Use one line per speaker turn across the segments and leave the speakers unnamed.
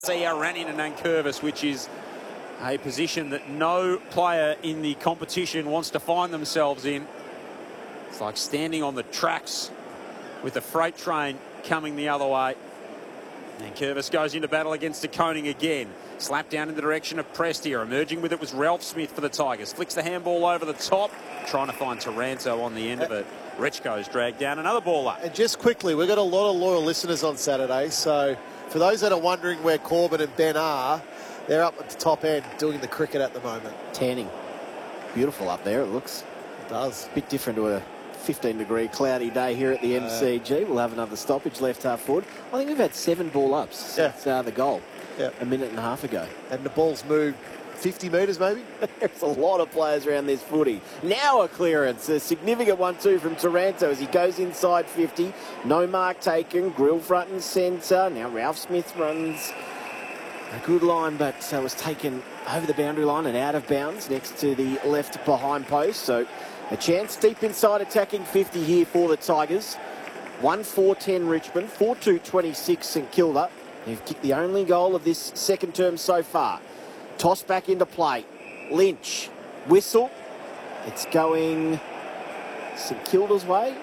Running to Nankervis, which is a position that no player in the competition wants to find themselves in. It's like standing on the tracks with the freight train coming the other way. Nankervis goes into battle against De Koning again. Slapped down in the direction of Prestia. Emerging with it was Ralph Smith for the Tigers. Flicks the handball over the top, trying to find Taranto on the end of it. Rechko's dragged down another ball up.
And just quickly, we've got a lot of loyal listeners on Saturday, so for those that are wondering where Corbin and Ben are, they're up at the top end doing the cricket at the moment.
Tanning. Beautiful up there, it looks.
It does.
A bit different to a 15-degree cloudy day here at the MCG. We'll have another stoppage left half forward. I think we've had 7 ball ups since the goal a minute and a half ago.
And the ball's moved 50 metres maybe?
There's a lot of players around this footy. Now a clearance, a significant 1-2 from Taranto as he goes inside 50. No mark taken, grill front and centre. Now Ralph Smith runs a good line, but was taken over the boundary line and out of bounds next to the left behind post. So a chance deep inside attacking 50 here for the Tigers. 1-4-10 Richmond, 4-2-26 St Kilda. They've kicked the only goal of this second term so far. Toss back into play. Lynch. Whistle. It's going St Kilda's way.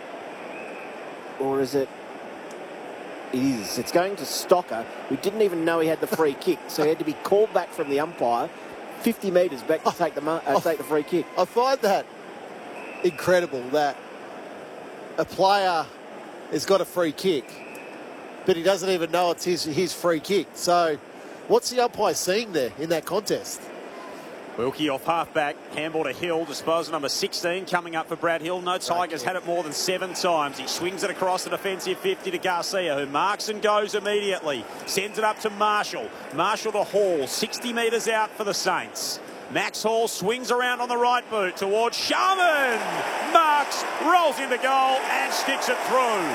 Or is it? It is. It's going to Stocker, who didn't even know he had the free kick. So he had to be called back from the umpire 50 metres back to take the free kick.
I find that incredible that a player has got a free kick, but he doesn't even know it's his free kick. So what's the umpire seeing there in that contest?
Wilkie off half-back, handball to Hill, disposal number 16 coming up for Brad Hill. No Tigers had it more than 7 times. He swings it across the defensive 50 to Garcia, who marks and goes immediately. Sends it up to Marshall. Marshall to Hall, 60 metres out for the Saints. Max Hall swings around on the right boot towards Sharman. Marks, rolls into goal and sticks it through.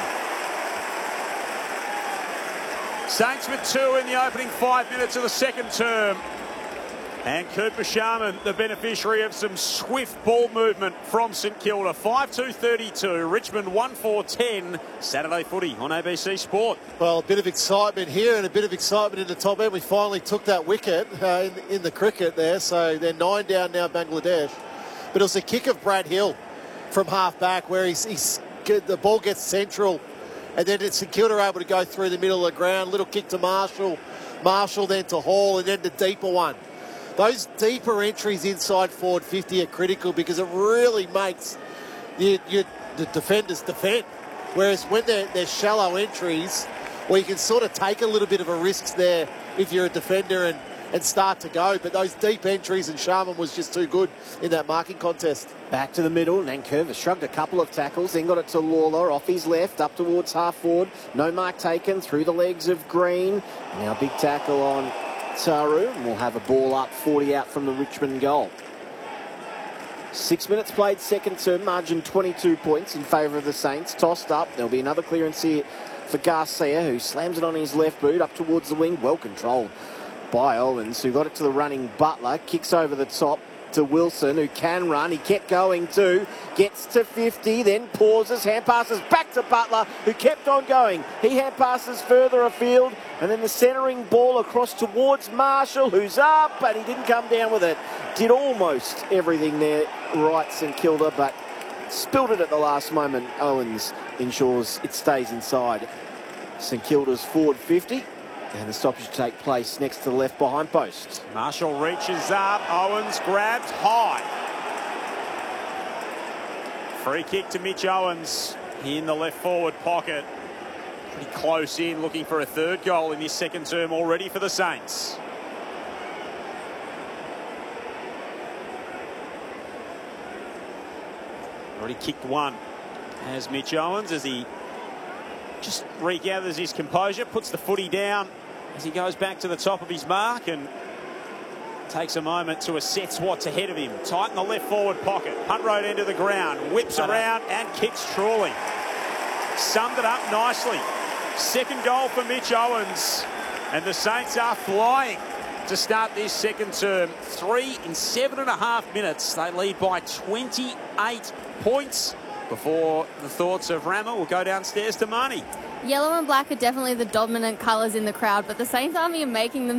Saints with 2 in the opening 5 minutes of the second term. And Cooper Sharman, the beneficiary of some swift ball movement from St Kilda. 5-2-32, Richmond 1-4-10. Saturday footy on ABC Sport.
Well, a bit of excitement here and a bit of excitement in the top end. We finally took that wicket in the cricket there. So they're 9 down now, Bangladesh. But it was a kick of Brad Hill from half-back where the ball gets central. And then St Kilda are able to go through the middle of the ground. Little kick to Marshall. Marshall then to Hall and then the deeper one. Those deeper entries inside forward 50 are critical because it really makes the defenders defend. Whereas when they're shallow entries, well, you can sort of take a little bit of a risk there if you're a defender and start to go. But those deep entries, and Sharman was just too good in that marking contest.
Back to the middle, Nankervis shrugged a couple of tackles, then got it to Lawler, off his left, up towards half forward. No mark taken, through the legs of Green. Now big tackle on Taru, and we'll have a ball up, 40 out from the Richmond goal. 6 minutes played, second term, margin 22 points in favour of the Saints. Tossed up, there'll be another clearance here for Garcia, who slams it on his left boot up towards the wing. Well controlled by Owens, who got it to the running Butler, kicks over the top to Wilson, who can run. He kept going too, gets to 50, then pauses, hand passes back to Butler, who kept on going. He hand passes further afield, and then the centering ball across towards Marshall, who's up, but he didn't come down with it. Did almost everything there right, St Kilda, but spilled it at the last moment. Owens ensures it stays inside St Kilda's forward 50. And the stoppage to take place next to the left behind post.
Marshall reaches up. Owens grabs high. Free kick to Mitch Owens in the left forward pocket. Pretty close in, looking for a third goal in this second term already for the Saints. Already kicked one as Mitch Owens, as he just regathers his composure, puts the footy down as he goes back to the top of his mark and takes a moment to assess what's ahead of him. Tighten the left forward pocket. Hunt Road into the ground. Whips around and kicks truly. Summed it up nicely. Second goal for Mitch Owens. And the Saints are flying to start this second term. 3 in 7.5 minutes. They lead by 28 points. Before the thoughts of Rama, we'll go downstairs to Marnie.
Yellow and black are definitely the dominant colours in the crowd, but the Saints Army are making them